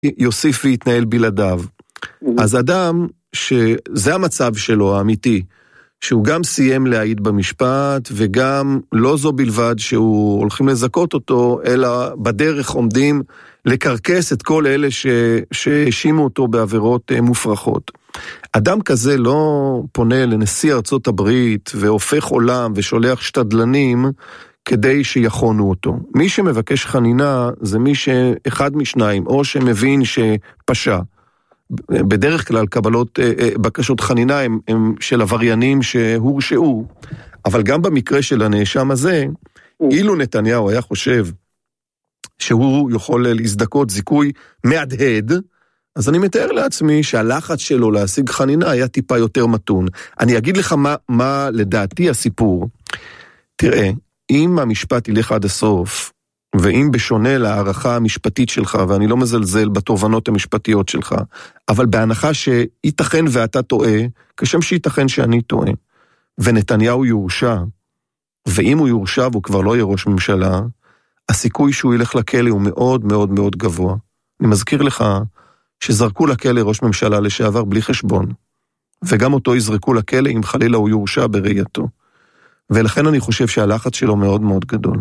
יוסיף ויתנהל בלעדיו. אז אדם שזה המצב שלו האמיתי, שהוא גם סיים להעיד במשפט, וגם לא זו בלבד שהוא הולכים לזכות אותו, אלא בדרך עומדים לקרקס את כל אלה שהאשימו אותו בעבירות מופרכות. אדם כזה לא פונה לנשיא ארצות הברית, והופך עולם ושולח שתדלנים, כדי שיחונו אותו. מי שמבקש חנינה, זה מי שאחד משניים, או שמבין שפשע. בדרך כלל קבלות בקשות חנינה הם של עבריינים שהורשעו, אבל גם במקרה של הנאשם הזה, אילו נתניהו היה חושב שהוא יכול להזדכות זיכוי מהדהד, אז אני מתאר לעצמי שהלחץ שלו להשיג חנינה היה טיפה יותר מתון. אני אגיד לך מה לדעתי הסיפור. תראה, אם המשפט ילך עד הסוף, ואם בשונה להערכה המשפטית שלך, ואני לא מזלזל בתובנות המשפטיות שלך, אבל בהנחה שייתכן ואתה טועה, כשם שייתכן שאני טועה, ונתניהו יורשע, ואם הוא יורשע והוא כבר לא יהיה ראש ממשלה, הסיכוי שהוא ילך לכלא הוא מאוד מאוד מאוד גבוה. אני מזכיר לך שזרקו לכלא ראש ממשלה לשעבר בלי חשבון, וגם אותו יזרקו לכלא אם חלילה הוא יורשע בראייתו. ולכן אני חושב שהלחץ שלו מאוד מאוד גדול.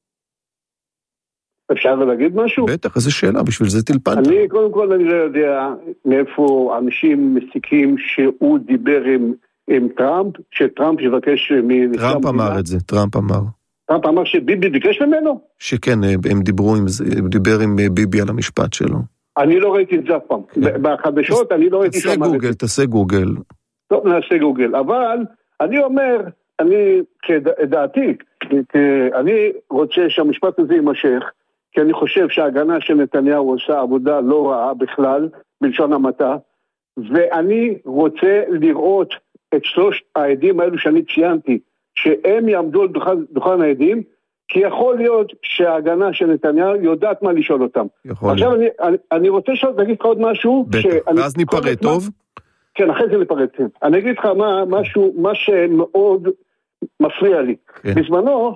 אפשר להגיד משהו? בטח, איזו שאלה, בשביל זה טלפנת. קודם כל אני לא יודע מאיפה אנשים מסיקים שהוא דיבר עם טראמפ, שטראמפ יבקש טראמפ אמר את זה, טראמפ אמר שביבי ביקש ממנו? שכן, הם דיבר עם ביבי על המשפט שלו. אני לא ראיתי את זה אף פעם. בחדשות אני לא ראיתי... תעשה גוגל. טוב, נעשה גוגל. אבל אני אומר, כדעתי, אני רוצה שהמשפט הזה יימשך, כי אני חושב שההגנה של נתניהו עושה עבודה לא רעה בכלל, בלשון המעטה, ואני רוצה לראות את שלושת העדים האלו שאני ציינתי, שהם יעמדו על דוכן העדים, כי יכול להיות שההגנה של נתניהו יודעת מה לשאול אותם. עכשיו אני רוצה להגיד לך עוד משהו. בטח, ואז ניפרד טוב? כן, אחרי זה ניפרד. אני אגיד לך מה שמאוד מפריע לי. בזמנו,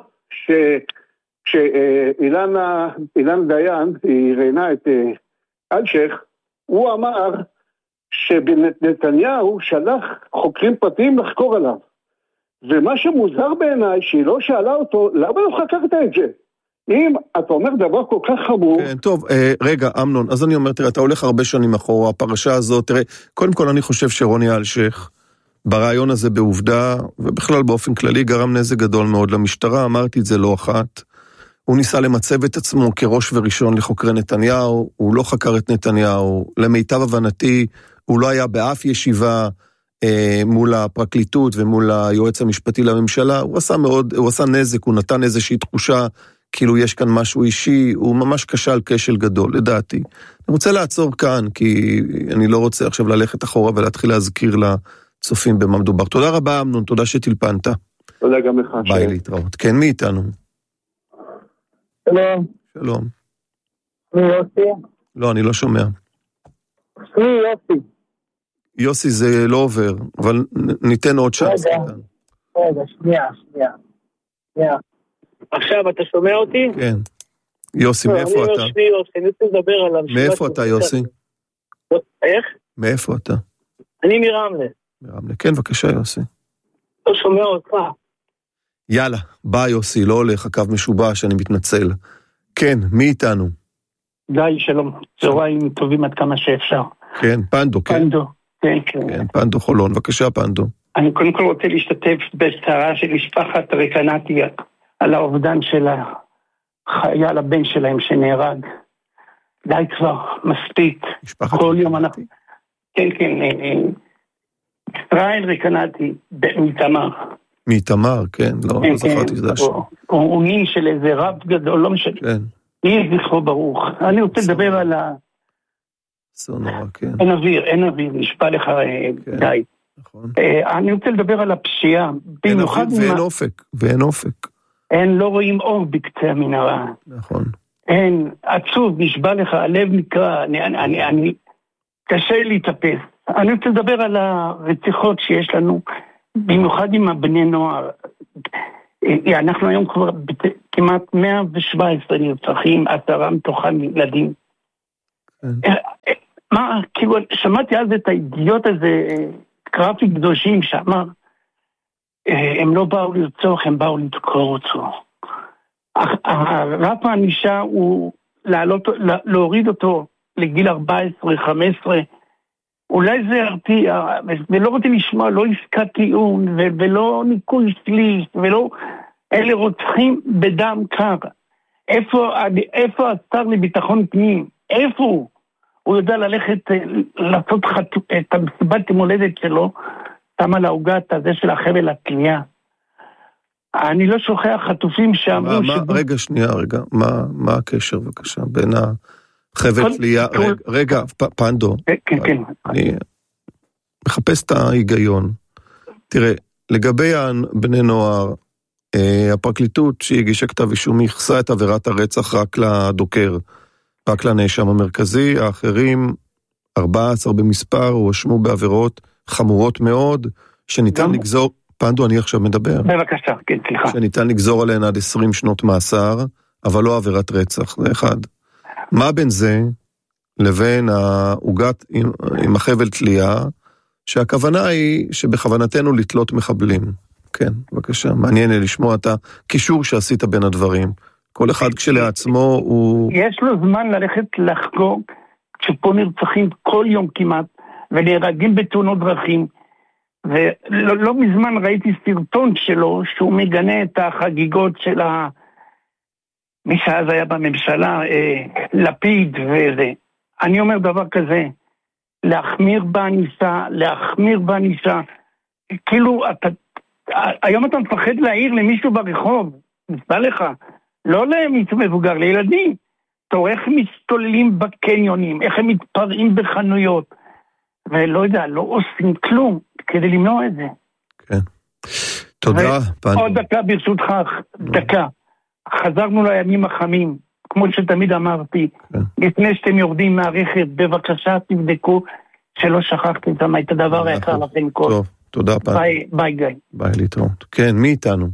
שאילנה דיין, היא ראיינה את אלשייך, הוא אמר שנתניהו שלח חוקרים פרטיים לחקור עליו. ומה שמוזר בעיניי, שהיא לא שאלה אותו, למה לא חקרת את זה? אם אתה אומר דבר כל כך חמור... כן, טוב, רגע, אמנון, אז אני אומר, תראה, אתה הולך הרבה שנים אחורה, הפרשה הזאת, תראה, קודם כל אני חושב שרוני אלשייך, ברעיון הזה בעובדה, ובכלל באופן כללי, גרם נזק גדול מאוד למשטרה, אמרתי את זה לא אחת, הוא ניסה למצב את עצמו כראש וראשון לחוקרי נתניהו, הוא לא חקר את נתניהו, למיטב הבנתי, הוא לא היה באף ישיבה מול הפרקליטות ומול היועץ המשפטי לממשלה, הוא עשה נזק, הוא נתן איזושהי תחושה, כאילו יש כאן משהו אישי, הוא ממש כשל כשל גדול, לדעתי. אני רוצה לעצור כאן, כי אני לא רוצה עכשיו ללכת אחורה ולהתחיל להזכיר לצופים במה מדובר. תודה רבה, אמנון, תודה שטלפנת. תודה גם לך. ביי, להתראות. כן, מי איתנו? שלום. שלום. מי יוסי? לא, אני לא שומע. מי יוסי? יוסי זה לא עובר, אבל ניתן עוד צ'אנס. רגע, שנייה. עכשיו אתה שומע אותי? כן. יוסי, מאיפה אתה? אני רוצה לדבר על המשפט. מאיפה אתה, יוסי? איך? מאיפה אתה? אני מרמלה. מרמלה, כן, בבקשה, יוסי. לא שומע אותך. יאללה, ביי יוסי, לא הולך, הקו משובש, אני מתנצל. כן, מי איתנו? די, שלום. צהריים טובים עד כמה שאפשר. כן, פנדו, כן. פנדו, כן. כן, פנדו חולון, בבקשה פנדו. אני קודם כל רוצה להשתתף בצערה של משפחת רקנתי על האובדן של החייל הבן שלהם שנהרג. די כבר, מספיק. משפחת כל יום אנחנו... כן, ישראל רקנתי מתמר. מתמר, כן, לא זכרתי זה השם. הוא נין של איזה רב גדול, לא משנה. כן. יהי זכרו ברוך. אני רוצה לדבר על נורא, כן. אין אוויר, נשבע לך די. נכון. אני רוצה לדבר על הפשיעה. אין אוויר ואין אופק. לא רואים אור בקצה המנהרה. נכון. עצוב, נשבע לך, הלב נקרע, אני קשה להתאפס. אני רוצה לדבר על הרציחות שיש לנו, במיוחד עם הבני נוער. אנחנו היום כבר כמעט 117 נרצחים, 10 מתוכם ילדים. מה, כאילו, שמעתי אז את האידיוט הזה, קרפי קדושים שאמר, הם לא באו לרצוח, הם באו לדקור אותו. הרף הענישה הוא להוריד אותו לגיל 14-15, אולי זה הרתיע, ולא רוצה לשמוע, לא עסקת טיעון, ולא ניקוי שליש, ולא, אלה רוצחים בדם קר. איפה השר לביטחון פנים? איפה הוא? הוא יודע ללכת, לעשות את המסיבת המולדת שלו, שם על ההוגת הזה של החבל התלייה. אני לא שוכח חטופים שאמרו... רגע, מה הקשר בבקשה בין החבל תלייה... רגע, פנדו. כן. אני מחפש את ההיגיון. תראה, לגבי בני נוער, הפרקליטות שהגישה כתב אישום יחסה את עבירת הרצח רק לדוקר, רק לנאשם המרכזי, האחרים 14 במספר הואשמו בעבירות חמורות מאוד, שניתן לגזור, פנדו אני עכשיו מדבר. בבקשה, כן, סליחה. שניתן לגזור עליהן עד 20 שנות מאסר, אבל לא עבירת רצח, זה אחד. מה בין זה לבין העוגת עם החבל תלייה, שהכוונה היא שבכוונתנו לתלות מחבלים. כן, בבקשה, מעניין לשמוע את הקישור שעשית בין הדברים. כל אחד כשלעצמו הוא... יש לו זמן ללכת לחגוג, כשפה נרצחים כל יום כמעט, ונהרגים בתאונות דרכים, ולא מזמן ראיתי סרטון שלו, שהוא מגנה את החגיגות של מי שאז היה בממשלה, לפיד וזה. אני אומר דבר כזה, להחמיר בענישה, כאילו, היום אתה מפחד להעיר למישהו ברחוב, נסבע לך, לא למישהו מבוגר, לילדים. אתה רואה איך הם מסתוללים בקניונים, איך הם מתפרעים בחנויות, ולא יודע, לא עושים כלום כדי למנוע את זה. כן. תודה. עוד דקה ברשותך, דקה. חזרנו לימים החמים, כמו שתמיד אמרתי, לפני שאתם יורדים מהרכב, בבקשה תבדקו שלא שכחתם את הדבר היקר לכם כל. טוב, תודה פעם. ביי גיא. ביי להתראות. כן, מי איתנו?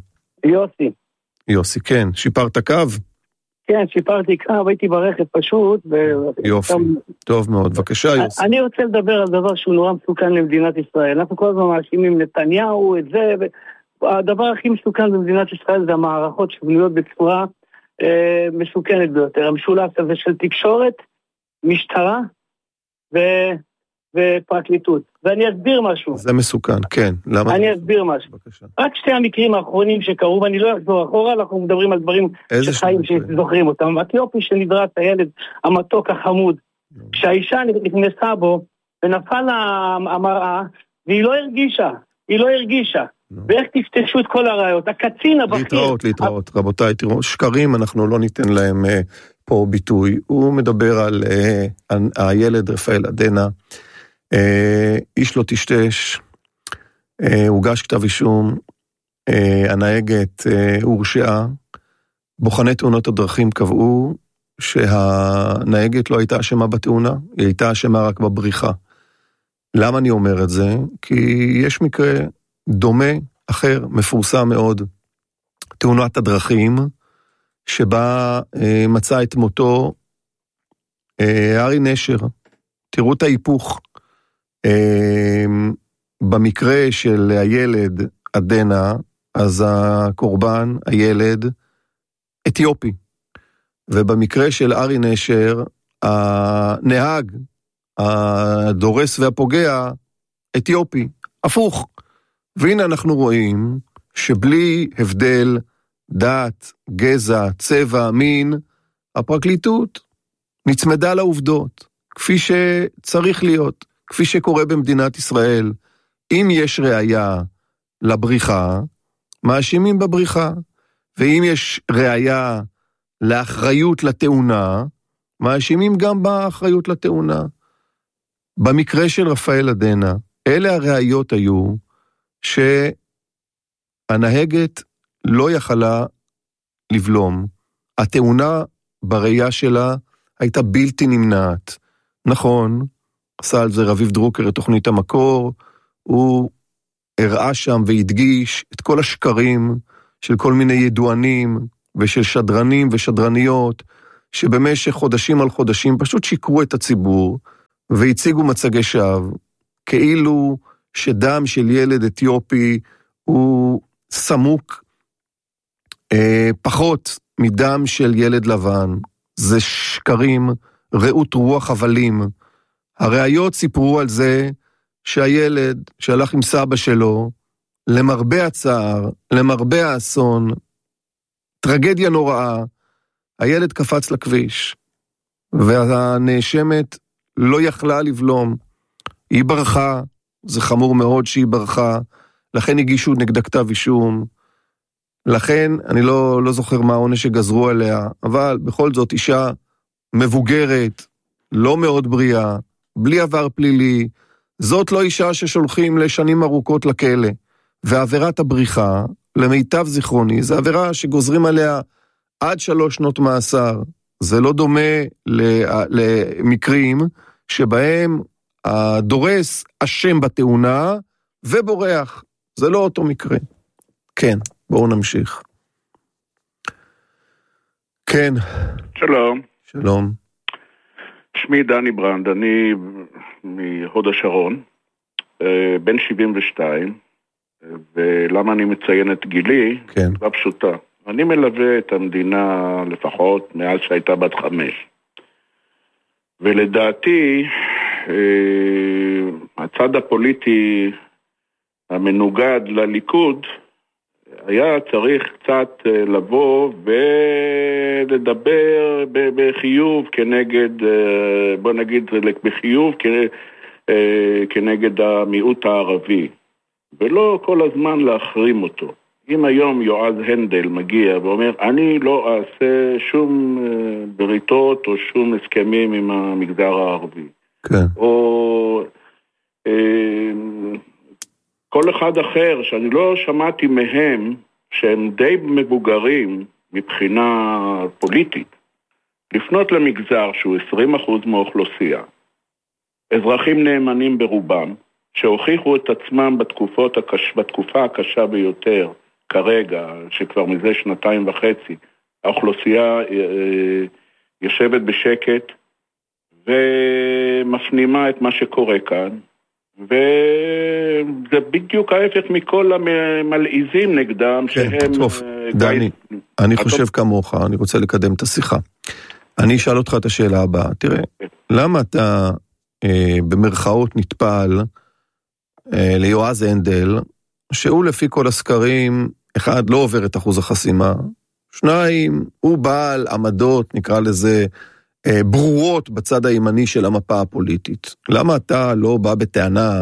יוסי, כן. שיפרת קו? כן, שיפרתי קו, הייתי ברכב פשוט. יופי, טוב מאוד. בבקשה יוסי. אני רוצה לדבר על דבר שהוא נורא מסוכן למדינת ישראל. אנחנו כל הזמן מאשימים נתניהו, את זה, הדבר הכי מסוכן במדינת ישראל זה המערכות שבנויות בצורה מסוכנת ביותר. המשולש הזה של תקשורת, משטרה ופרקליטות. ואני אסביר משהו. זה מסוכן, כן. למה? אני אסביר משהו. בבקשה. רק שתי המקרים האחרונים שקרו, ואני לא אחזור אחורה, אנחנו מדברים על דברים שחיים שזוכרים אותם. הטיופי שנדרס, הילד המתוק החמוד, כשהאישה נכנסה בו, ונפל המראה, והיא לא הרגישה. ואיך תפתשו את כל הראיות? הקצין הבכיר... להתראות. רבותיי, תראו, שקרים אנחנו לא ניתן להם פה ביטוי. הוא מדבר על הילד רפאל עדנה, איש לא תשתש, הוגש כתב אישום, הנהגת הורשעה, בוחני תאונות הדרכים קבעו שהנהגת לא הייתה אשמה בתאונה, היא הייתה אשמה רק בבריחה. למה אני אומר את זה? כי יש מקרה דומה, אחר, מפורסם מאוד, תאונת הדרכים, שבה מצא את מותו ארי נשר. תראו את ההיפוך. במקרה של הילד עדנה, אז הקורבן, הילד, אתיופי. ובמקרה של ארי נשר, הנהג, הדורס והפוגע, אתיופי. הפוך. והנה אנחנו רואים שבלי הבדל דת, גזע, צבע, מין, הפרקליטות נצמדה לעובדות, כפי שצריך להיות, כפי שקורה במדינת ישראל. אם יש ראיה לבריחה, מאשימים בבריחה, ואם יש ראיה לאחריות לתאונה, מאשימים גם באחריות לתאונה. במקרה של רפאל עדנה, אלה הראיות היו שהנהגת לא יכלה לבלום. התאונה בראייה שלה הייתה בלתי נמנעת. נכון, עשה על זה רביב דרוקר את תוכנית המקור, הוא הראה שם והדגיש את כל השקרים של כל מיני ידוענים ושל שדרנים ושדרניות שבמשך חודשים על חודשים פשוט שיקרו את הציבור, והציגו מצגי שווא, כאילו שדם של ילד אתיופי הוא סמוק פחות מדם של ילד לבן. זה שקרים, ראות רוח הבלים. הראיות סיפרו על זה שהילד שהלך עם סבא שלו, למרבה הצער, למרבה האסון, טרגדיה נוראה, הילד קפץ לכביש, והנאשמת לא יכלה לבלום. היא ברחה, זה חמור מאוד שהיא ברחה, לכן הגישו נגדה כתב אישום, לכן אני לא זוכר מה העונש שגזרו עליה, אבל בכל זאת אישה מבוגרת, לא מאוד בריאה, בלי עבר פלילי, זאת לא אישה ששולחים לשנים ארוכות לכלא, ועבירת הבריחה, למיטב זיכרוני, זה עבירה שגוזרים עליה עד 3 שנות מאסר. זה לא דומה למקרים שבהם הדורס אשם בתאונה ובורח. זה לא אותו מקרה. כן, בואו נמשיך. כן. שלום. שלום. שמי דני ברנד, אני מהוד השרון, בן 72, ולמה אני מציין את גילי? כן. לא פשוטה. אני מלווה את המדינה לפחות מאז שהייתה בת 5. ולדעתי, הצד הפוליטי המנוגד לליכוד, היה צריך קצת לבוא ולדבר בחיוב כנגד, בוא נגיד בחיוב כנגד המיעוט הערבי, ולא כל הזמן להחרים אותו. אם היום יועז הנדל מגיע ואומר, אני לא אעשה שום בריתות או שום הסכמים עם המגזר הערבי, כן. או כל אחד אחר שאני לא שמעתי מהם, שהם די מבוגרים מבחינה פוליטית, לפנות למגזר שהוא 20% מהאוכלוסייה, אזרחים נאמנים ברובם, שהוכיחו את עצמם בתקופה הקשה ביותר, כרגע, שכבר מזה 2.5, האוכלוסייה יושבת בשקט, ומפנימה את מה שקורה כאן, וזה בדיוק ההפך מכל המלעיזים נגדם, שהם... טוב, דני, אני חושב כמוך, אני רוצה לקדם את השיחה. אני אשאל אותך את השאלה הבאה, תראה, למה אתה במרכאות נטפל ליועז הנדל, שהוא לפי כל הסקרים, 1, לא עובר את אחוז החסימה, 2, הוא בעל עמדות, נקרא לזה, ברורות בצד הימני של המפה הפוליטית. למה אתה לא בא בטענה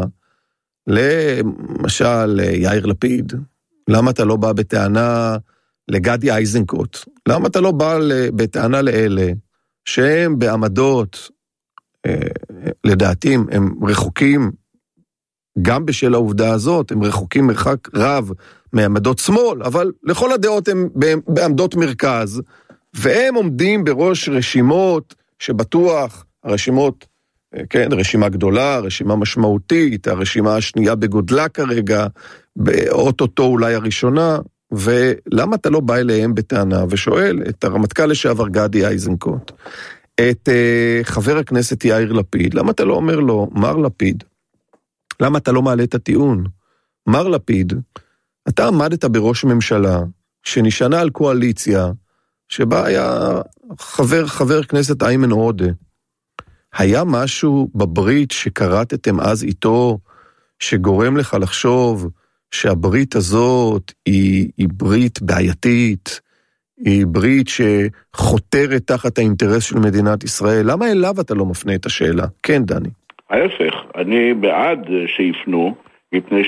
למשל יאיר לפיד? למה אתה לא בא בטענה לגדי איזנקוט? למה אתה לא בא בטענה לאלה שהם בעמדות, לדעתי הם רחוקים, גם בשל העובדה הזאת, הם רחוקים מרחק רב מעמדות שמאל, אבל לכל הדעות הם בעמדות מרכז, והם עומדים בראש רשימות שבטוח, הרשימות, כן, רשימה גדולה, רשימה משמעותית, הרשימה השנייה בגודלה כרגע, באוטוטו אולי הראשונה, ולמה אתה לא בא אליהם בטענה ושואל את הרמטכ"ל לשעבר גדי איזנקוט, את חבר הכנסת יאיר לפיד, למה אתה לא אומר לו, מר לפיד, למה אתה לא מעלה את הטיעון? מר לפיד, אתה עמדת בראש ממשלה שנשענה על קואליציה, שבה היה חבר כנסת איימן עודה. היה משהו בברית שקראתם אז איתו, שגורם לך לחשוב שהברית הזאת היא ברית בעייתית, היא ברית שחותרת תחת האינטרס של מדינת ישראל? למה אליו אתה לא מפנה את השאלה? כן, דני. ההפך, אני בעד שיפנו, מפני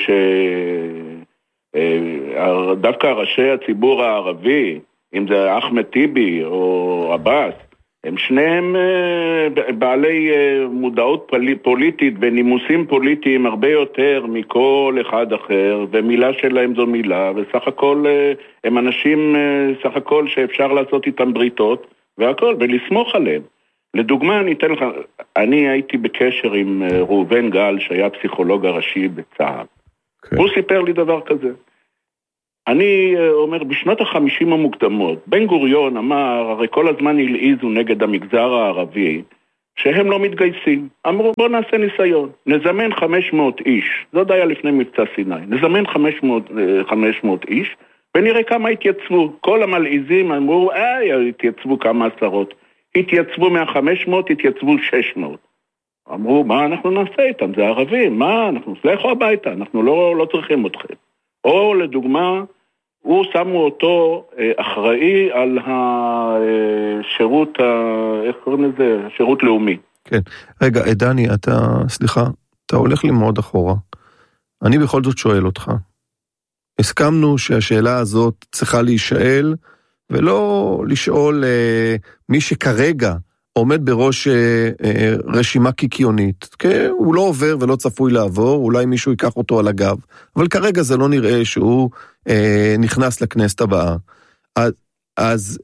דווקא ראשי הציבור הערבי, אם זה אחמד טיבי או עבאס, הם שניהם בעלי מודעות פוליטית ונימוסים פוליטיים הרבה יותר מכל אחד אחר, ומילה שלהם זו מילה, וסך הכל הם אנשים סך הכל שאפשר לעשות איתם בריתות והכל, ולסמוך עליהם. לדוגמה, אני אתן לך, אני הייתי בקשר עם ראובן גל, שהיה פסיכולוג הראשי בצה"ל. הוא סיפר לי דבר כזה. אני אומר, בשנות ה-50 המוקדמות, בן גוריון אמר, הרי כל הזמן הלעיזו נגד המגזר הערבי, שהם לא מתגייסים. אמרו, בוא נעשה ניסיון. נזמן 500 איש. זאת היה לפני מבצע סיני. נזמן 500 איש, ונראה כמה התייצבו. כל המלעיזים אמרו, התייצבו כמה עשרות. התייצבו 500, התייצבו 600. אמרו, מה אנחנו נעשה איתם? זה ערבים. מה? אנחנו סלחו הביתה. אנחנו לא צריכים אתכם. או לדוגמה, הוא שמו אותו אחראי על השירות, איך קוראים לזה? שירות לאומי. כן. רגע, דני, סליחה, אתה הולך לי מאוד אחורה. אני בכל זאת שואל אותך. הסכמנו שהשאלה הזאת צריכה להישאל, ולא לשאול מי שכרגע עומד בראש רשימה קיקיונית, כי הוא לא עובר ולא צפוי לעבור, אולי מישהו ייקח אותו על הגב, אבל כרגע זה לא נראה שהוא נכנס לכנסת הבאה. אז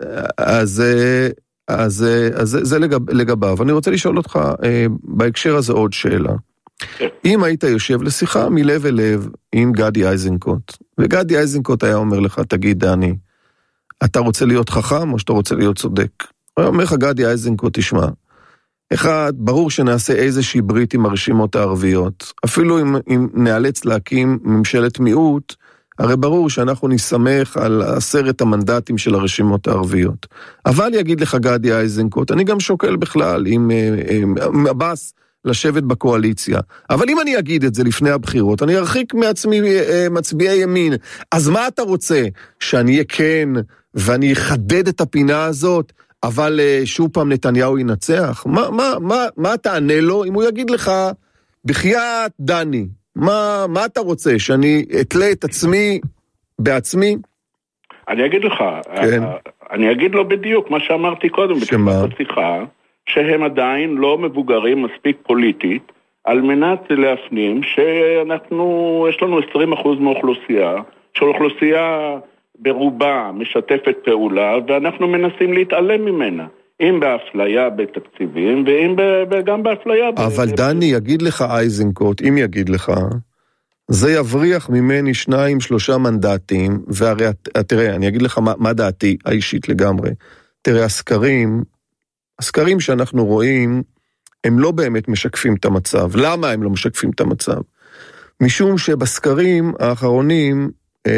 זה לגביו. אני רוצה לשאול אותך בהקשר הזה עוד שאלה. אם היית יושב לשיחה מלב אל לב עם גדי איזנקוט, וגדי איזנקוט היה אומר לך, תגיד דני, אתה רוצה להיות חכם או שאתה רוצה להיות צודק? הוא אומר לך גדי איזנקוט, תשמע, אחד, ברור שנעשה איזושהי ברית עם הרשימות הערביות, אפילו אם נאלץ להקים ממשלת מיעוט, הרי ברור שאנחנו נסמך על 10 המנדטים של הרשימות הערביות. אבל יגיד לך גדי איזנקוט, אני גם שוקל בכלל עם עבאס לשבת בקואליציה. אבל אם אני אגיד את זה לפני הבחירות, אני ארחיק מעצמי מצביעי ימין. אז מה אתה רוצה? שאני אהיה כן ואני אחדד את הפינה הזאת, אבל שוב פעם נתניהו ינצח? מה תענה לו אם הוא יגיד לך, בחייאת דני, מה אתה רוצה? שאני אתלה את עצמי בעצמי? אני אגיד לך, כן. אני אגיד לו בדיוק מה שאמרתי קודם, בתחילת השיחה, שהם עדיין לא מבוגרים מספיק פוליטית, על מנת להפנים יש לנו 20% מהאוכלוסייה, שאוכלוסייה ברובה משתפת פעולה, ואנחנו מנסים להתעלם ממנה. אם באפליה בתקציבים, ואם גם באפליה... אבל דני, יגיד לך איזנקוט, אם יגיד לך, זה יבריח ממני 2-3 מנדטים, והרי, תראה, אני אגיד לך מה דעתי האישית לגמרי. תראה, הסקרים שאנחנו רואים, הם לא באמת משקפים את המצב. למה הם לא משקפים את המצב? משום שבסקרים האחרונים,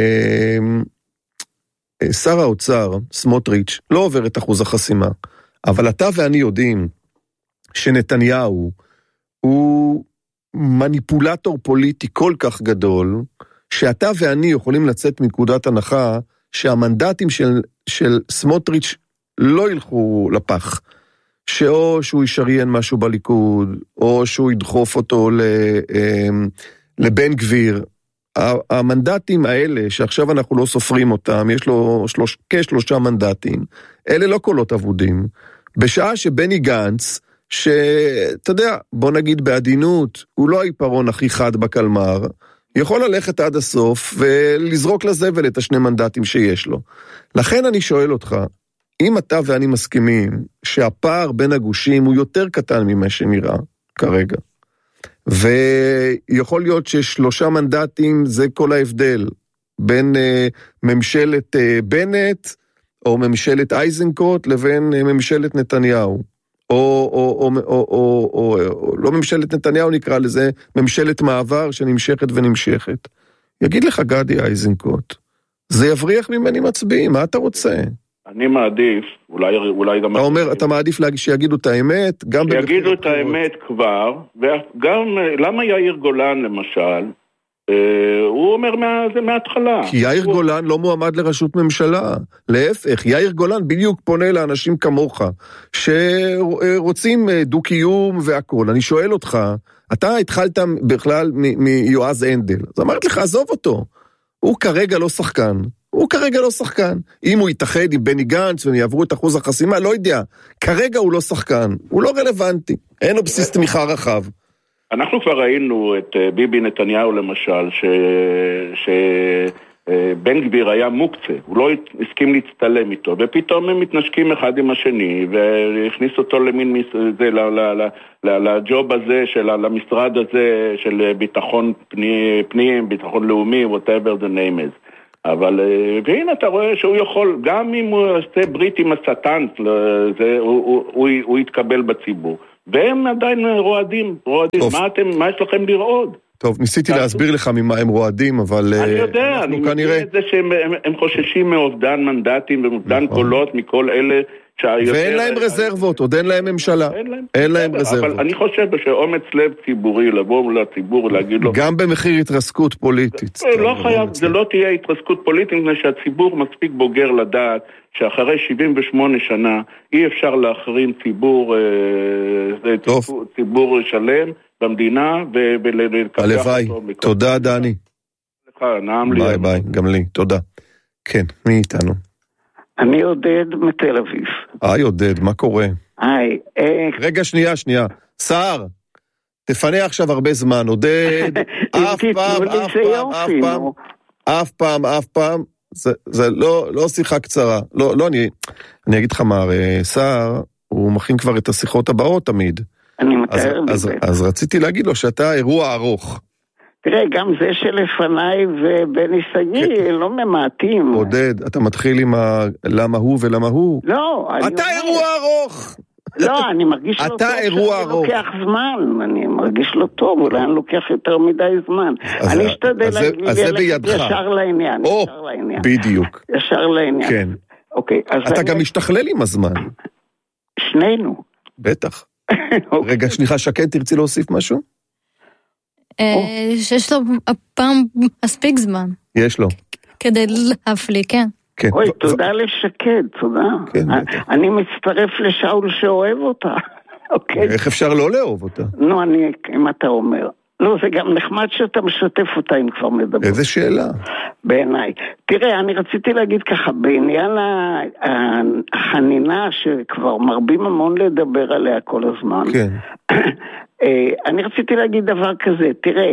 שר האוצר, סמוטריץ', לא עובר את אחוז החסימה. אבל אתה ואני יודעים שנתניהו הוא מניפולטור פוליטי כל כך גדול, שאתה ואני יכולים לצאת מנקודת הנחה שהמנדטים של סמוטריץ' לא ילכו לפח. שאו שהוא ישריין משהו בליכוד, או שהוא ידחוף אותו לבן גביר. המנדטים האלה, שעכשיו אנחנו לא סופרים אותם, יש לו כ3 מנדטים, אלה לא קולות עבודים. בשעה שבני גנץ, שאתה יודע, בוא נגיד בעדינות, הוא לא העיפרון הכי חד בקלמר, יכול ללכת עד הסוף ולזרוק לזבל את 2 מנדטים שיש לו. לכן אני שואל אותך, אם אתה ואני מסכימים שהפער בין הגושים הוא יותר קטן ממה שנראה כרגע, ויכול להיות ש3 מנדטים זה כל ההבדל בין ממשלת בנט או ממשלת איזנקוט לבין ממשלת נתניהו, או לא ממשלת נתניהו נקרא לזה, ממשלת מעבר שנמשכת ונמשכת. יגיד לך גדי איזנקוט, זה יבריח ממני מצביעים, מה אתה רוצה? אני מעדיף, אולי גם... אתה מעדיף שיגידו את האמת? שיגידו את האמת כבר, וגם, למה יאיר גולן למשל, הוא אומר זה מההתחלה. כי יאיר גולן לא מועמד לראשות ממשלה. להפך, יאיר גולן בדיוק פונה לאנשים כמוך, שרוצים דו-קיום והכל. אני שואל אותך, אתה התחלת בכלל מיועז אנדל, אז אמרתי לך, עזוב אותו. הוא כרגע לא שחקן. אם הוא יתאחד עם בני גנץ והם יעברו את אחוז החסימה, לא יודע. כרגע הוא לא שחקן. הוא לא רלוונטי. אין לו בסיס תמיכה רחב. אנחנו כבר ראינו את ביבי נתניהו למשל, שבן גביר היה מוקצה, הוא לא הסכים להצטלם איתו, ופתאום הם מתנשקים אחד עם השני, והכניס אותו למין לג'וב הזה, למשרד הזה של ביטחון פנים, ביטחון לאומי, whatever the name is. אבל, והנה אתה רואה שהוא יכול, גם אם הוא עושה ברית עם השטן, הוא יתקבל בציבור. והם עדיין רועדים. מה יש לכם לראות? טוב, ניסיתי להסביר לך ממה הם רועדים, אבל... אני יודע, אני מבין את זה שהם חוששים מאובדן מנדטים ומאובדן קולות מכל אלה ואין להם רזרבות, עוד אין להם ממשלה. אין להם רזרבות. אבל אני חושב שאומץ לב ציבורי, לבוא לציבור ולהגיד לו... גם במחיר התרסקות פוליטית. לא חייב, זה לא תהיה התרסקות פוליטית, מפני שהציבור מספיק בוגר לדעת שאחרי 78 שנה אי אפשר להחרים ציבור שלם במדינה הלוואי. תודה דני. נעם לי. ביי ביי, גם לי, תודה. כן, מי איתנו? אני עודד מתל אביב. היי עודד, מה קורה? היי. רגע, שנייה. סער, תפנה עכשיו הרבה זמן. עודד, אף פעם, זה לא שיחה קצרה. לא, אני אגיד לך מה, סער, הוא מכין כבר את השיחות הבאות תמיד. אני מתאר בזה. אז רציתי להגיד לו שאתה אירוע ארוך. תראה, גם זה שלפניי ובני סגי לא ממעטים. עודד, אתה מתחיל עם למה הוא ולמה הוא? לא, אתה אירוע ארוך. לא, אני מרגיש לא טוב שאני לוקח זמן, אני מרגיש לא טוב, אולי אני לוקח יותר מדי זמן. אני אשתדל ללכת ישר לעניין. בדיוק. ישר לעניין. כן. אתה גם משתכלל עם הזמן. שנינו. בטח. רגע, שנייה, שקד, תרצי להוסיף משהו? שיש לו הפעם מספיק זמן. יש לו. כדי להפליא, כן. אוי, תודה לשקד, תודה. אני מצטרף לשאול שאוהב אותה. איך אפשר לא לאהוב אותה? נו, אם אתה אומר. לא, זה גם נחמד שאתה משתף אותה אם כבר מדבר. איזה שאלה? בעיניי. תראה, אני רציתי להגיד ככה, בעניין החנינה שכבר מרבים המון לדבר עליה כל הזמן. כן. אני רציתי להגיד דבר כזה, תראה,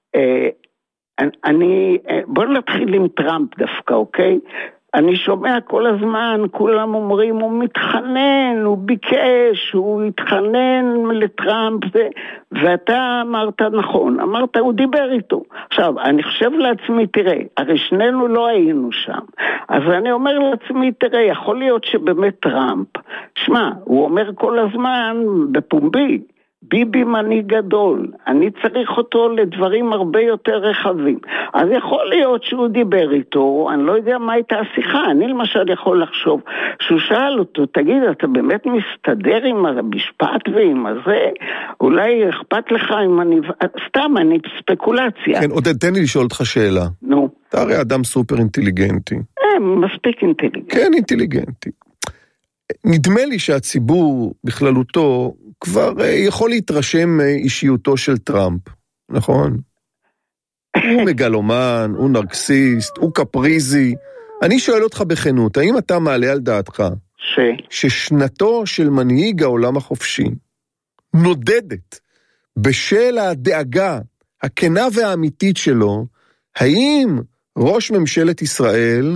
בוא נתחיל עם טראמפ דווקא, אוקיי? אני שומע כל הזמן, כולם אומרים, הוא מתחנן, הוא ביקש, הוא התחנן לטראמפ, ואתה אמרת נכון, אמרת, הוא דיבר איתו. עכשיו, אני חושב לעצמי, תראה, הרי שנינו לא היינו שם, אז אני אומר לעצמי, תראה, יכול להיות שבאמת טראמפ, שמע, הוא אומר כל הזמן בפומבי, ביבי מנהיג גדול, אני צריך אותו לדברים הרבה יותר רחבים. אז יכול להיות שהוא דיבר איתו, אני לא יודע מה הייתה השיחה, אני למשל יכול לחשוב, שהוא שאל אותו, תגיד, אתה באמת מסתדר עם המשפט ועם הזה? אולי אכפת לך אם אני... סתם, אני ספקולציה. כן, עודד, תן לי לשאול אותך שאלה. נו. אתה הרי אדם סופר אינטליגנטי. מספיק אינטליגנטי. כן, אינטליגנטי. נדמה לי שהציבור בכללותו כבר יכול להתרשם מאישיותו של טראמפ, נכון? הוא מגלומן, הוא נרקסיסט, הוא קפריזי. אני שואל אותך בכנות, האם אתה מעלה על דעתך ששנתו של מנהיג העולם החופשי נודדת בשל הדאגה הכנה והאמיתית שלו, האם ראש ממשלת ישראל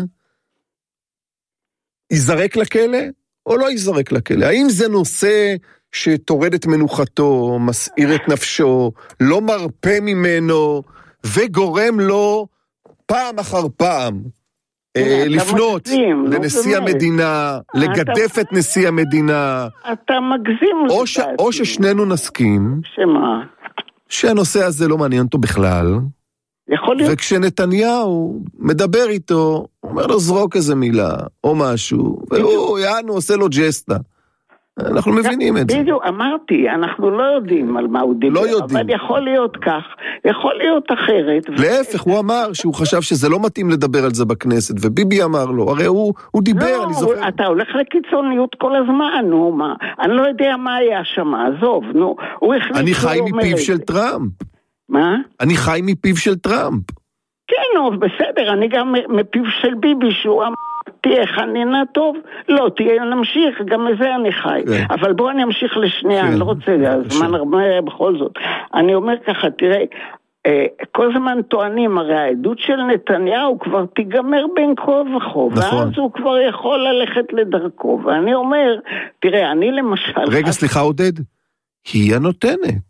ייזרק לכלא או לא ייזרק לכלא? האם זה נושא שתורד את מנוחתו, מסעיר את נפשו, לא מרפא ממנו, וגורם לו פעם אחר פעם לפנות לנשיא המדינה, לגדף את נשיא המדינה? אתה מגזים. או ששנינו נסכים שהנושא הזה לא מעניין אותו בכלל, וכשנתניהו מדבר איתו, הוא אומר לו זרוק איזה מילה או משהו, והוא יענו עושה לו ג'סטה. אנחנו מבינים את זה. בדיוק, אמרתי, אנחנו לא יודעים על מה הוא דיבר, אבל יכול להיות כך, יכול להיות אחרת. להפך, הוא אמר שהוא חשב שזה לא מתאים לדבר על זה בכנסת, וביבי אמר לו, הרי הוא דיבר, אני זוכר. לא, אתה הולך לקיצוניות כל הזמן, נו, מה? אני לא יודע מה היה שם, עזוב, נו. אני חי מפיו של טראמפ. מה? אני חי מפיו של טראמפ. כן, נו, בסדר, אני גם מפיו של ביבי, שהוא אמר, תהיה חנינה טוב, לא, תהיה נמשיך, גם מזה אני חי. אבל בואו אני אמשיך לשנייה, אני לא רוצה, הזמן הרבה בכל זאת. אני אומר ככה, תראה, כל זמן טוענים, הרי העדות של נתניהו כבר תיגמר בין כה וכה, ואז הוא כבר יכול ללכת לדרכו, ואני אומר, תראה, אני למשל... רגע, סליחה עודד, היא הנותנת.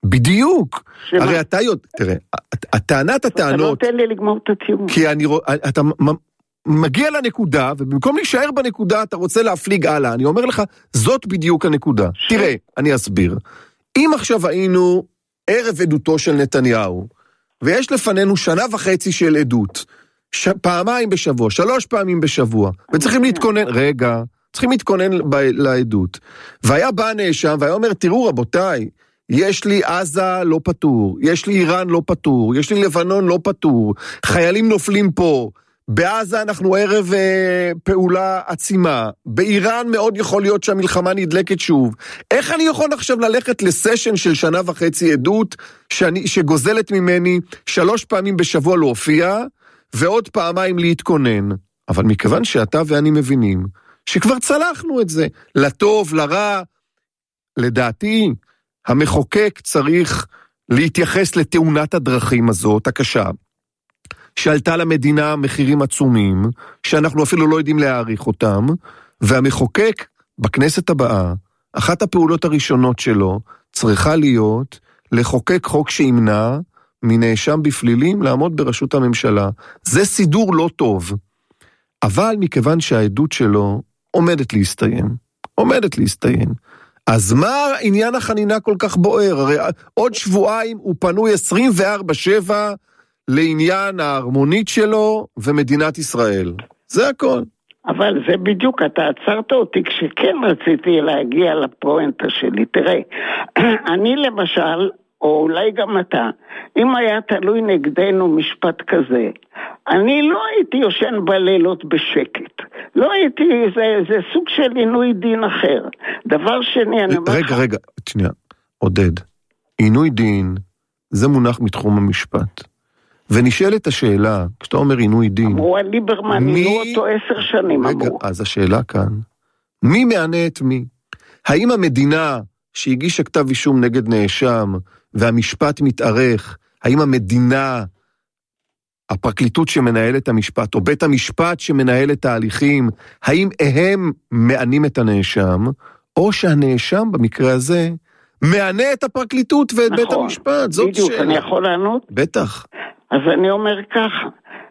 בדיוק. הרי אתה תראה, הטענת הטענות... אתה נותן לי לגמור את הטיעון. כי אתה מגיע לנקודה, ובמקום להישאר בנקודה, אתה רוצה להפליג הלאה. אני אומר לך, זאת בדיוק הנקודה. תראה, אני אסביר. אם עכשיו היינו ערב עדותו של נתניהו, ויש לפנינו 1.5 שנה של עדות, פעמיים בשבוע, 3 פעמים בשבוע, וצריכים להתכונן, צריכים להתכונן לעדות. והיה בא נאשם, והיה אומר, תראו רבותיי, יש לי עזה לא פטור, יש לי איראן לא פטור, יש לי לבנון לא פטור, חיילים נופלים פה, בעזה אנחנו ערב פעולה עצימה, באיראן מאוד יכול להיות שהמלחמה נדלקת שוב. איך אני יכול עכשיו ללכת לסשן של 1.5 שנה עדות, שגוזלת ממני 3 פעמים בשבוע להופיע, ועוד פעמיים להתכונן? אבל מכיוון שאתה ואני מבינים, שכבר צלחנו את זה, לטוב, לרע, לדעתי, המחוקק צריך להתייחס לתאונת הדרכים הזאת, הקשה, שעלתה למדינה מחירים עצומים, שאנחנו אפילו לא יודעים להעריך אותם, והמחוקק בכנסת הבאה, אחת הפעולות הראשונות שלו, צריכה להיות לחוקק חוק שימנע מנאשם בפלילים לעמוד בראשות הממשלה. זה סידור לא טוב, אבל מכיוון שהעדות שלו עומדת להסתיים, אז מה עניין החנינה כל כך בוער? הרי עוד שבועיים הוא פנוי 24/7 לעניין ההרמונית שלו ומדינת ישראל. זה הכל. אבל זה בדיוק, אתה עצרת אותי כשכן רציתי להגיע לפואנטה שלי. תראה, אני למשל, או אולי גם אתה, אם היה תלוי נגדנו משפט כזה, אני לא הייתי יושן בלילות בשקט. לא הייתי, זה סוג של עינוי דין אחר. דבר שני, אני אומר... רגע, שנייה, עודד. עינוי דין, זה מונח מתחום המשפט. ונשאלת השאלה, כשאתה אומר עינוי דין... אמרו על ליברמן, עינו אותו 10 שנים, רגע, אמרו. אז השאלה כאן, מי מענה את מי? האם המדינה שהגישה כתב אישום נגד נאשם, והמשפט מתארך, האם המדינה, הפרקליטות שמנהל את המשפט, או בית המשפט שמנהל את ההליכים, האם הם מענים את הנאשם, או שהנאשם במקרה הזה, מענה את הפרקליטות ואת בית המשפט? זאת בדיוק, אני יכול לענות? בטח. אז אני אומר ככה,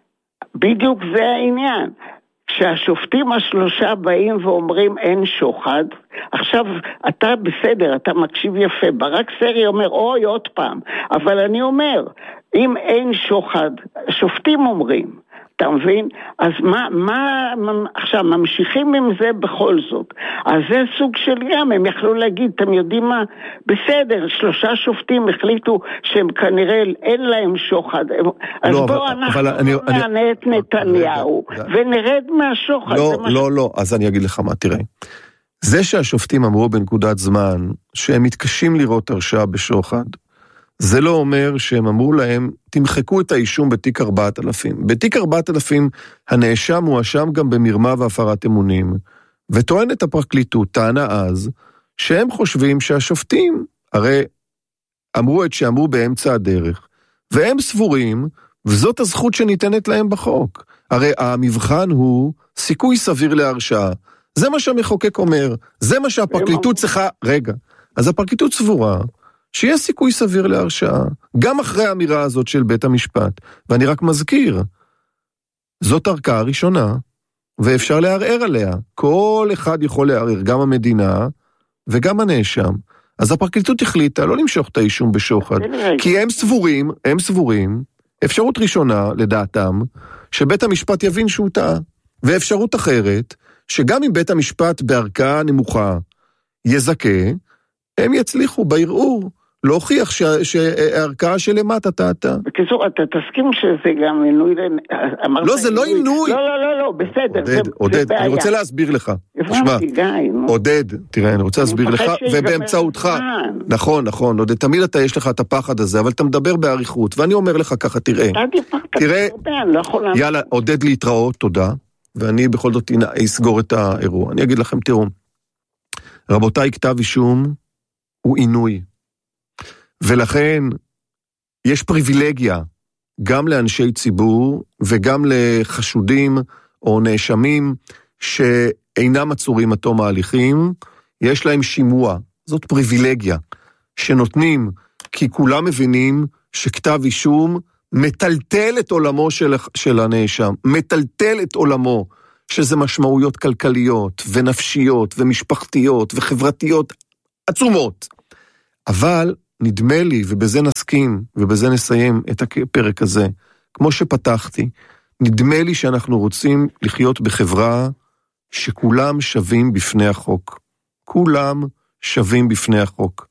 בדיוק זה העניין. כשהשופטים 3 באים ואומרים אין שוחד, עכשיו אתה בסדר, אתה מקשיב יפה, ברק סרי אומר אוי עוד פעם, אבל אני אומר, אם אין שוחד, השופטים אומרים, אתה מבין? אז מה עכשיו ממשיכים עם זה בכל זאת? אז זה סוג של ים, הם יכלו להגיד, אתם יודעים מה? בסדר, 3 שופטים החליטו שהם כנראה אין להם שוחד, אז בואו אנחנו נענה את נתניהו ונרד מהשוחד. לא, אז אני אגיד לך מה, תראה. זה שהשופטים אמרו בנקודת זמן שהם מתקשים לראות הרשעה בשוחד, זה לא אומר שהם אמרו להם, תמחקו את האישום בתיק 4000. בתיק 4000 הנאשם מואשם גם במרמה והפרת אמונים, וטוענת הפרקליטות, טענה אז, שהם חושבים שהשופטים, הרי אמרו את שאמרו באמצע הדרך, והם סבורים, וזאת הזכות שניתנת להם בחוק. הרי המבחן הוא סיכוי סביר להרשעה. זה מה שהמחוקק אומר, זה מה שהפרקליטות צריכה, רגע, אז הפרקליטות סבורה, שיש סיכוי סביר להרשעה, גם אחרי האמירה הזאת של בית המשפט. ואני רק מזכיר, זאת ערכאה הראשונה, ואפשר לערער עליה. כל אחד יכול לערער, גם המדינה וגם הנאשם. אז הפרקליטות החליטה לא למשוך את האישום בשוחד, כי הם סבורים, אפשרות ראשונה, לדעתם, שבית המשפט יבין שהוא טעה, ואפשרות אחרת, שגם אם בית המשפט בערכאה נמוכה יזכה, הם יצליחו בערעור להוכיח שהערכאה שלמטה טעתה. בקיצור, אתה תסכים שזה גם עינוי... לא, זה לא עינוי. לא, בסדר. עודד, אני רוצה להסביר לך. תשמע, עודד, תראה, אני רוצה להסביר לך, ובאמצעותך. נכון, עודד, תמיד יש לך את הפחד הזה, אבל אתה מדבר בעריכות, ואני אומר לך ככה, תראה, יאללה, עודד להתראות, תודה, ואני בכל זאת אסגור את האירוע. אני אגיד לכם, תראו, רבותיי, כתב אישום הוא עינוי. ולכן יש פריבילגיה גם לאנשי ציבור וגם לחשודים או נאשמים שאינם עצורים עד תום ההליכים, יש להם שימוע. זאת פריבילגיה שנותנים כי כולם מבינים שכתב אישום מטלטל את עולמו של הנאשם, מטלטל את עולמו, שזה משמעויות כלכליות ונפשיות ומשפחתיות וחברתיות עצומות. אבל נדמה לי, ובזה נסכים, ובזה נסיים את הפרק הזה, כמו שפתחתי, נדמה לי שאנחנו רוצים לחיות בחברה שכולם שווים בפני החוק. כולם שווים בפני החוק.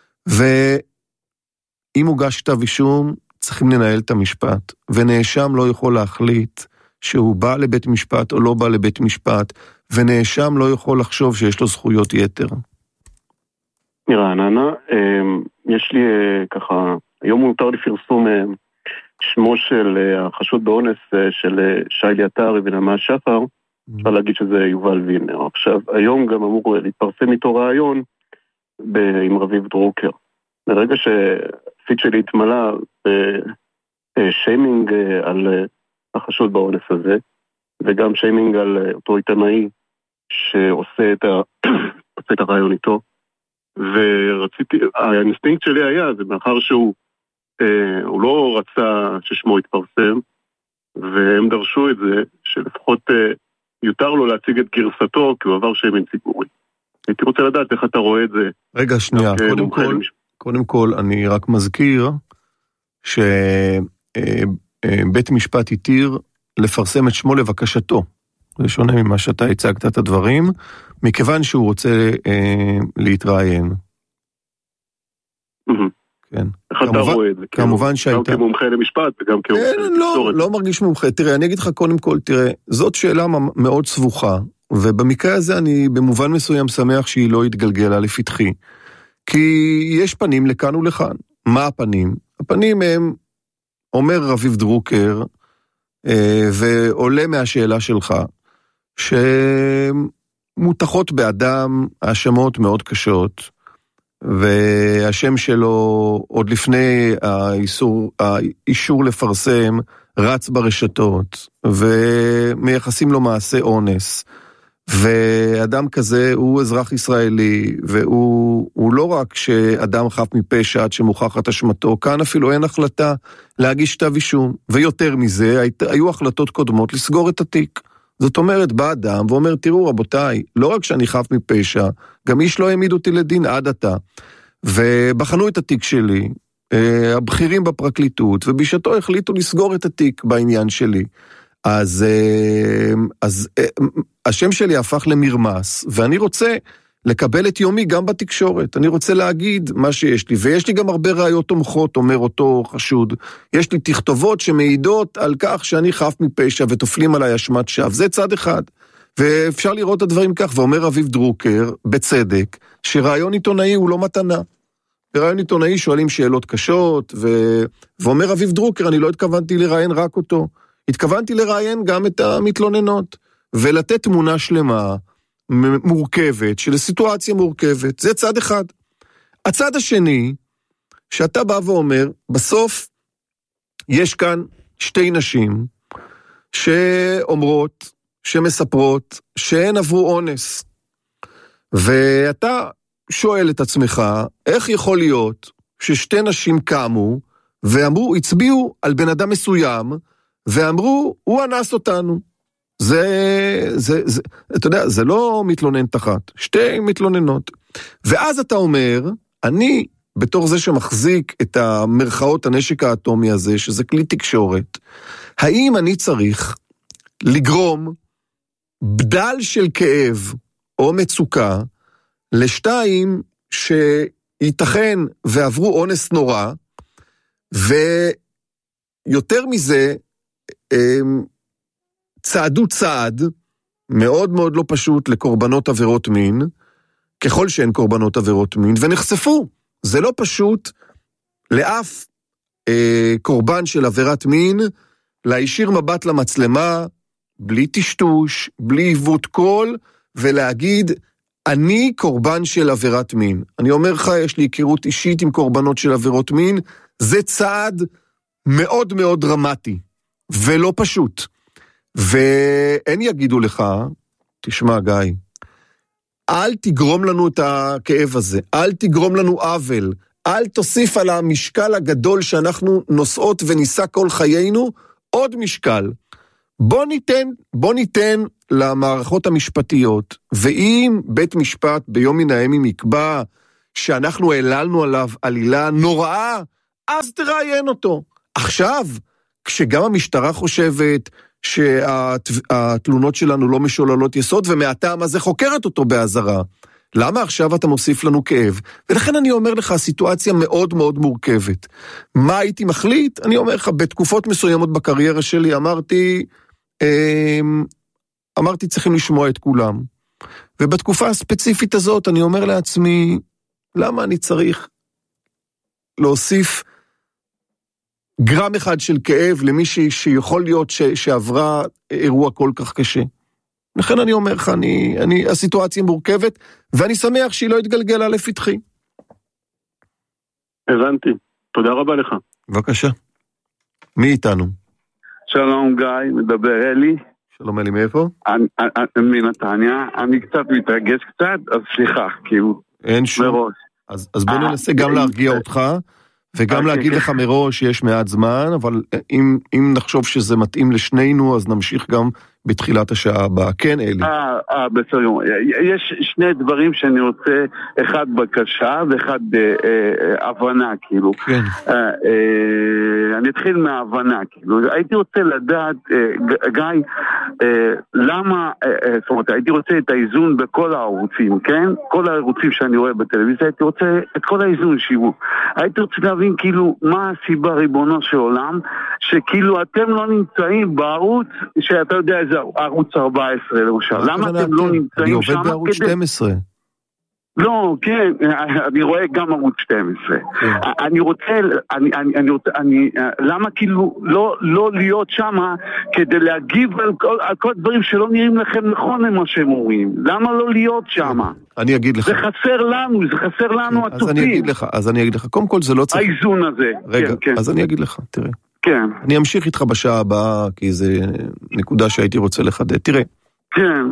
ואם הוגש כתב אישום, צריכים לנהל את המשפט, ונאשם לא יכול להחליט שהוא בא לבית משפט או לא בא לבית משפט, ונאשם לא יכול לחשוב שיש לו זכויות יתר. מרעננה, יש לי ככה, היום מותר לפרסום שמו של החשוד באונס של שי עטרי ונעמה שחר, אפשר להגיד שזה יובל וילנר. עכשיו, היום גם אמור להתפרסם איתו רעיון עם רביב דרוקר. ברגע שהפיד שלי התמלא שיימינג על החשוד באונס הזה, וגם שיימינג על אותו עיתונאי שעושה את הרעיון איתו, ורציתי, האינסטינקט שלי היה, זה מאחר שהוא לא רצה ששמו יתפרסם, והם דרשו את זה, שלפחות יותר לו להציג את גרסתו, כי הוא עבר שיימינג ציבורי. הייתי רוצה לדעת איך אתה רואה את זה. רגע, שנייה, קודם כל אני רק מזכיר שבית משפט התיר לפרסם את שמו לבקשתו. זה שונה ממה שאתה הצגת את הדברים, מכיוון שהוא רוצה להתראיין. כן. איך אתה רואה את זה? כמובן שהייתה... גם כמומחה למשפט וגם כמומחה לתקשורת. לא מרגיש מומחה. תראה, אני אגיד לך קודם כל, תראה, זאת שאלה מאוד סבוכה, ובמקרה הזה אני במובן מסוים שמח שהיא לא התגלגלה לפתחי. כי יש פנים לכאן ולכאן. מה הפנים? הפנים הם, אומר רביב דרוקר, ועולה מהשאלה שלך, שמותחות באדם האשמות מאוד קשות, והשם שלו עוד לפני האישור לפרסם רץ ברשתות, ומייחסים לו מעשה אונס, ואדם כזה הוא אזרח ישראלי, והוא לא רק שאדם חף מפשע עד שמוכחת אשמתו, כאן אפילו אין החלטה להגיש כתב אישום, ויותר מזה היו החלטות קודמות לסגור את התיק. זאת אומרת, בא אדם ואומר, תראו רבותיי, לא רק שאני חף מפשע, גם איש לא העמיד אותי לדין עד עתה, ובחנו את התיק שלי, הבכירים בפרקליטות, ובשעתו החליטו לסגור את התיק בעניין שלי. אז השם שלי הפך למרמס, ואני רוצה לקבל את יומי גם בתקשורת. אני רוצה להגיד מה שיש לי, ויש לי גם הרבה ראיות תומכות, אומר אותו חשוד. יש לי תכתובות שמעידות על כך שאני חף מפשע ותופלים עליי אשמת שווא. זה צד אחד. ואפשר לראות את הדברים כך, ואומר רביב דרוקר, בצדק, שרעיון עיתונאי הוא לא מתנה. ברעיון עיתונאי שואלים שאלות קשות, ואומר רביב דרוקר, אני לא התכוונתי לראיין רק אותו. התכוונתי לראיין גם את המתלוננות, ולתת תמונה שלמה, מורכבת, של סיטואציה מורכבת. זה צד אחד. הצד השני, שאתה בא ואומר, בסוף יש כאן שתי נשים, שאומרות, שמספרות, שהן עברו אונס. ואתה שואל את עצמך, איך יכול להיות ששתי נשים קמו, ואמרו, הצביעו על בן אדם מסוים, ואמרו, הוא אנס אותנו. אתה יודע, זה לא מתלוננת אחת, שתי מתלוננות. ואז אתה אומר, אני, בתור זה שמחזיק את המרכאות הנשק האטומי הזה, שזה כלי תקשורת, האם אני צריך לגרום בדל של כאב או מצוקה לשתיים שייתכן ועברו אונס נורא, ויותר מזה, צעדו צעד מאוד מאוד לא פשוט לקורבנות עבירות מין, ככל שהן קורבנות עבירות מין, ונחשפו. זה לא פשוט לאף קורבן של עבירת מין, להישיר מבט למצלמה, בלי טשטוש, בלי עיוות קול, ולהגיד, אני קורבן של עבירת מין. אני אומר לך, יש לי היכרות אישית עם קורבנות של עבירות מין, זה צעד מאוד מאוד דרמטי, ולא פשוט. ואין יגידו לך, תשמע גיא, אל תגרום לנו את הכאב הזה, אל תגרום לנו עוול, אל תוסיף על המשקל הגדול שאנחנו נושאות וניסה כל חיינו, עוד משקל. בוא ניתן למערכות המשפטיות, ואם בית משפט ביום מן הימים יקבע שאנחנו העללנו עליו עלילה נוראה, אז תראיין אותו. עכשיו, כשגם המשטרה חושבת שהתלונות שלנו לא משוללות יסוד, ומהטעם הזה חוקרת אותו בהזרה, למה עכשיו אתה מוסיף לנו כאב? ולכן אני אומר לך, הסיטואציה מאוד מאוד מורכבת. מה הייתי מחליט? אני אומר לך, בתקופות מסוימות בקריירה שלי, אמרתי צריכים לשמוע את כולם. ובתקופה הספציפית הזאת, אני אומר לעצמי, למה אני צריך להוסיף גרם אחד של כאב למישהי שיכול להיות שעברה אירוע כל כך קשה? לכן אני אומר לך, הסיטואציה מורכבת, ואני שמח שהיא לא התגלגלה לפתחי. הבנתי. תודה רבה לך. בבקשה. מי איתנו? שלום גיא, מדבר אלי. שלום אלי, מאיפה? מנתניה. אני קצת מתרגש קצת, אז סליחה, כאילו. אין שום. מראש. אז בוא ננסה גם להרגיע אותך, וגם להגיד לך מראש שיש מעט זמן, אבל אם נחשוב שזה מתאים לשנינו, אז נמשיך גם בתחילת השעה הבאה. כן, אלי. בסדר. יש שני דברים שאני רוצה, אחד בקשה ואחד הבנה, כאילו. כן. אני אתחיל מההבנה, כאילו. הייתי רוצה לדעת, גיא, למה, זאת אומרת, הייתי רוצה את האיזון בכל הערוצים, כן? כל הערוצים שאני רואה בטלוויזיה, הייתי רוצה את כל האיזון שיוו. הייתי רוצה להבין, כאילו, מה הסיבה ריבונו של עולם, שכאילו אתם לא נמצאים בערוץ, שאתה יודע איזה ערוץ 14 למשל. למה אתם לא נמצאים שם? אני עובד בערוץ 12. לא, כן, אני רואה גם ערוץ 12. אני רוצה, למה כאילו לא להיות שם כדי להגיב על כל דברים שלא נראים לכם נכון למה שהם אומרים? למה לא להיות שם? אני אגיד לך. זה חסר לנו הצופים. אז אני אגיד לך, קודם כל זה לא צריך... האיזון הזה. רגע, אז אני אגיד לך, תראה. כן. אני אמשיך איתך בשעה הבאה, כי זה נקודה שהייתי רוצה לחדד. תראה. כן.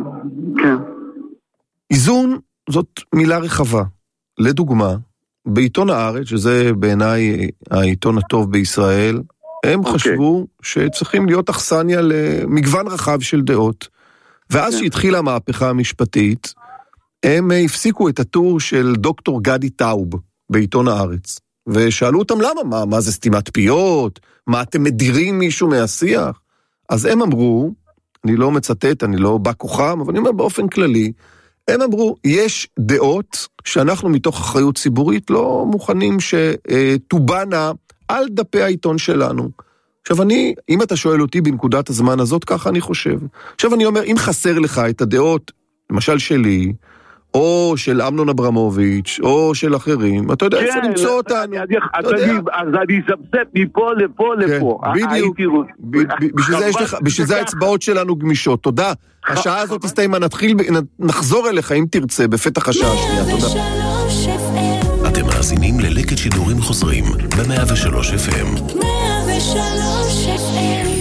איזון זאת מילה רחבה. לדוגמה, בעיתון הארץ, שזה בעיניי העיתון הטוב בישראל, הם חשבו שצריכים להיות אכסניה למגוון רחב של דעות. ואז שהתחילה המהפכה המשפטית, הם הפסיקו את הטור של דוקטור גדי טאוב בעיתון הארץ. ושאלו אותם למה, מה זה סתימת פיות? מה אתם מדירים מישהו מהשיח? אז הם אמרו, אני לא מצטט, אני לא בא כוחם, אבל אני אומר באופן כללי, הם אמרו, יש דעות שאנחנו מתוך אחריות ציבורית לא מוכנים שתובנה על דפי העיתון שלנו. עכשיו אם אתה שואל אותי בנקודת הזמן הזאת, ככה אני חושב. עכשיו אני אומר, אם חסר לך את הדעות, למשל שלי, או של אמנון אברמוביץ', או של אחרים, אתה יודע איפה למצוא אותנו. אז אני אזבזב מפה לפה. בדיוק. בשביל זה האצבעות שלנו גמישות. תודה. השעה הזאת הסתיימה, נחזור אליך אם תרצה, בפתח השעה השנייה. תודה. אתם מאזינים ללקט שידורים חוזרים, ב-103 FM. 103 FM.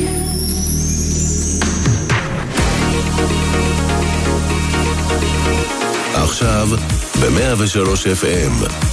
עכשיו ב-103 FM